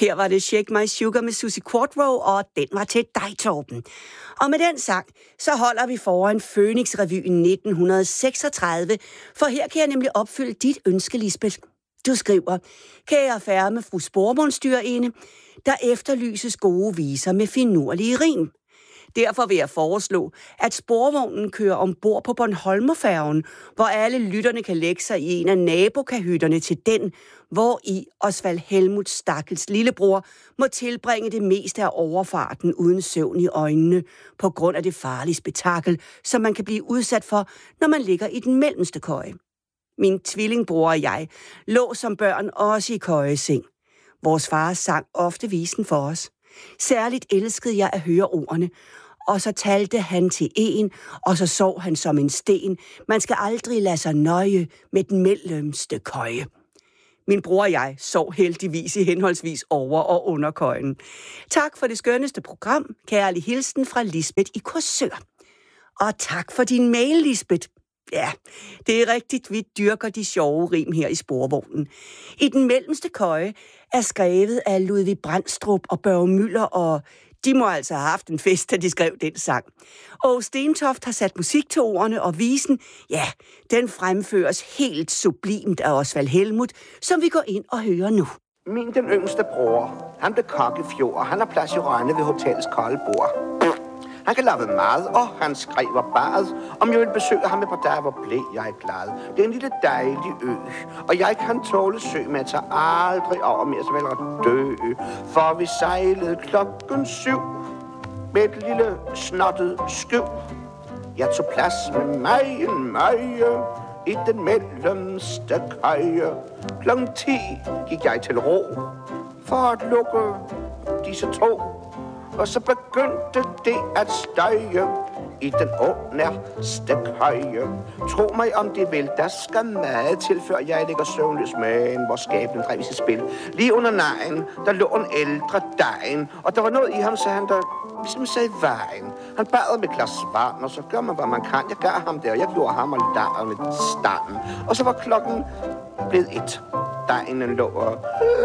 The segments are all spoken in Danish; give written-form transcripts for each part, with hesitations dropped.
Her var det Shake My Sugar med Susie Quatro, og den var til dig, Torben. Og med den sang, så holder vi foran Fønix-revyen 1936, for her kan jeg nemlig opfylde dit ønske, Lisbeth. Du skriver, kære færme fru sporvognsstyrerinde, der efterlyses gode viser med finurlige rim. Derfor vil jeg foreslå, at sporvognen kører ombord på Bornholmerfærgen, hvor alle lytterne kan lægge sig i en af nabokahytterne til den, hvor i Osvald Helmuts stakkels lillebror må tilbringe det meste af overfarten uden søvn i øjnene, på grund af det farlige spektakel, som man kan blive udsat for, når man ligger i den mellemste køje. Min tvillingbror og jeg lå som børn også i køjeseng. Vores far sang ofte visen for os. Særligt elskede jeg at høre ordene, og så talte han til en, og så sov han som en sten. Man skal aldrig lade sig nøje med den mellemste køje. Min bror og jeg sov heldigvis i henholdsvis over- og underkøjen. Tak for det skønneste program. Kærlig hilsen fra Lisbeth i Korsør. Og tak for din mail, Lisbeth. Ja, det er rigtigt, vi dyrker de sjove rim her i sporvognen. I den mellemste køje er skrevet af Ludvig Brandstrup og Børge Müller, og de må altså have haft en fest, da de skrev den sang. Og Stentoft har sat musik til ordene, og visen, ja, den fremføres helt sublimt af Osvald Helmut, som vi går ind og hører nu. Den yngste bror, han blev kok i fjor, og han har plads i Rønne ved hotellets kolde bord. Han kan lave mad, og han skriver bad. Om jeg vil besøge ham et par dage, hvor blev jeg glad. Det er en lille dejlig ø, og jeg kan tåle sø, men jeg tager aldrig over mere, så vel at dø. For vi sejlede 7:00 med et lille snottet skøv. Jeg tog plads med mig en møje i den mellemste køje. 10:00 gik jeg til ro for at lukke disse to. Og så begyndte det at støje i den underste køje. Tro mig om det vil, der skal meget til, før jeg ligger søvnløs, men hvor skæbnen drev i sit spil. Lige under nejen, der lå en ældre dejen, og der var noget i ham, sagde han, der ligesom sagde i vejen. Han bad om et glas vand, og så gør man, hvad man kan. Jeg gav ham det, og jeg gjorde ham og lader med standen. Og så var klokken blevet 1. Dejen lå og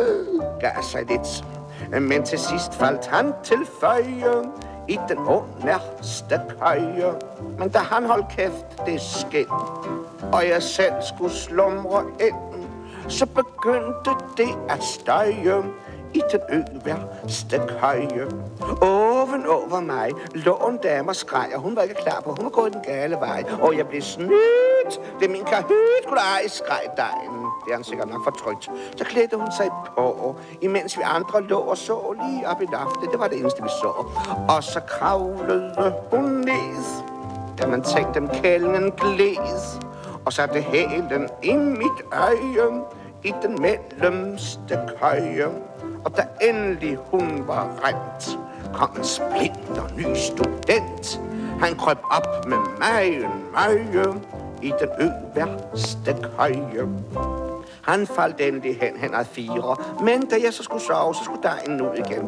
gav sig lidt. Men til sidst faldt han til føje i den underste køje. Men da han holdt kæft, det skæld, og jeg selv skulle slumre ind, så begyndte det at støje i den øverste køje. Oven over mig lå en dame og skreg, og hun var ikke klar på, hun var gået den gale vej. Og jeg blev snydt. Det er min kahyt, kunne ej, skreg dejen. Det er han sikkert nok fortrykt. Så klædte hun sig på, imens vi andre lå og så lige op i loftet. Det var det eneste, vi så. Og så kravlede hun ned, da man tænkte, den kælden glæs, og satte hælen i mit øje i den mellemste køje. Og da endelig hun var rent, kom en splinter ny student. Han krøb op med magen i den øverste køje. Han faldt endelig hen ad 4, men da jeg så skulle sove, så skulle dejen ud igen.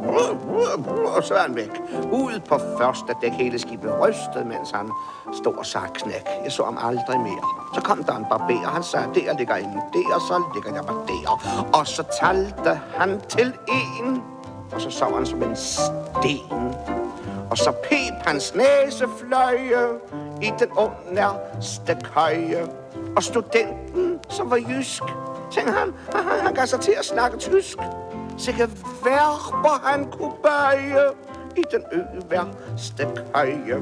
Og så er han væk. Ud på første dæk, hele skibet rystede, mens han stod og sagde knæk. Jeg så ham aldrig mere. Så kom der en barber, han sagde, der ligger en der, og så ligger jeg bare der. Og så talte han til en, og så sov han som en sten. Og så pep hans næsefløje i den underste køje. Og studenten, som var jysk, tænkte han gav sig til at snakke tysk. Sikke verber han kunne bøje i den øverste køje.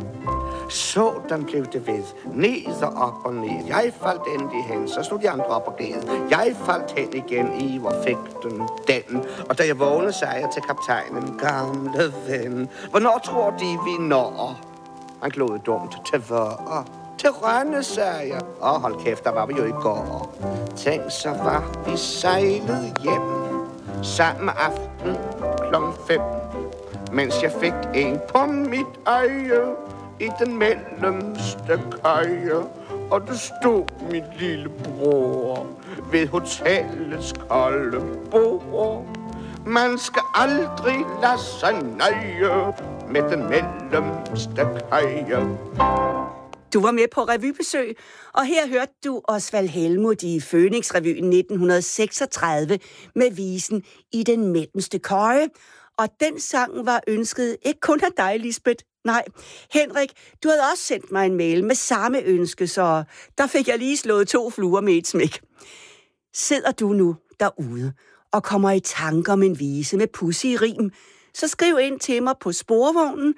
Sådan blev det ved, ned og op og ned. Jeg faldt endelig hen, så stod de andre op og gled. Jeg faldt hen igen i, hvor fik den. Og da jeg vågnede, sagde jeg til kaptajnen, gamle ven, hvornår tror de, vi når? Han glodede dumt til hvor? Til Rønne, sagde jeg. Hold kæft, der var vi jo i går. Tænk, så var vi sejlet hjem samme aften 5:00, mens jeg fik en på mit øje i den mellemste køje. Og du stod, min lille bror, ved hotellets kolde bord. Man skal aldrig lade sig nøje med den mellemste køje. Du var med på revybesøg, og her hørte du Osvald Helmuth i Fønix-revyen 1936 med visen I den mellemste køje. Og den sang var ønsket ikke kun af dig, Lisbeth. Nej, Henrik, du havde også sendt mig en mail med samme ønske, så der fik jeg lige slået 2 fluer med et smæk. Sidder du nu derude og kommer i tanker om en vise med pudsige rim, så skriv ind til mig på sporvognen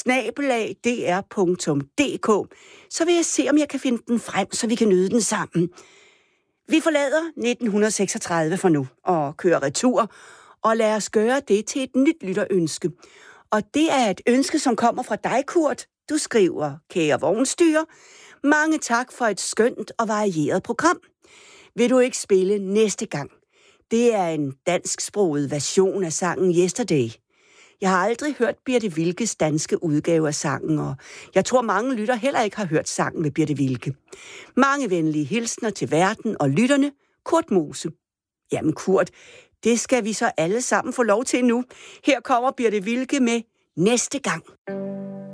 @dr.dk, så vil jeg se, om jeg kan finde den frem, så vi kan nyde den sammen. Vi forlader 1936 for nu og kører retur, og lad os gøre det til et nyt lytterønske. Og det er et ønske, som kommer fra dig, Kurt. Du skriver, kære vognstyre, mange tak for et skønt og varieret program. Vil du ikke spille næste gang? Det er en dansksproget version af sangen Yesterday. Jeg har aldrig hørt Birthe Wilkes danske udgave af sangen, og jeg tror, mange lytter heller ikke har hørt sangen med Birthe Wilke. Mange venlige hilsner til verden og lytterne, Kurt Mose. Jamen Kurt, det skal vi så alle sammen få lov til nu. Her kommer Birthe Wilke med Næste gang.